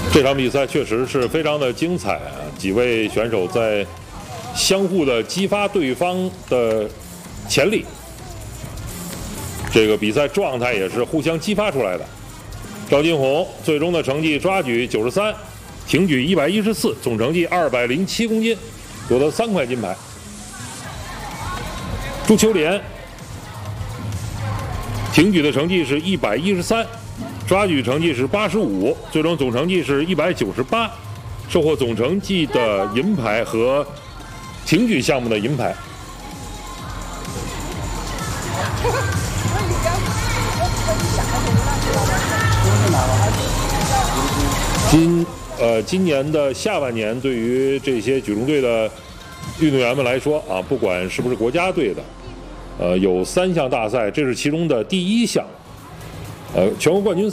这场比赛确实是非常的精彩啊！几位选手在相互的激发对方的潜力，这个比赛状态也是互相激发出来的。赵金红最终的成绩抓举93，挺举114，总成绩207公斤，夺得3块金牌。朱秋莲挺举的成绩是113，抓举成绩是85，最终总成绩是198，收获总成绩的银牌和挺举项目的银牌。今年的下半年，对于这些举重队的运动员们来说啊，不管是不是国家队的，有3项大赛，这是其中的第1项，全国冠军赛。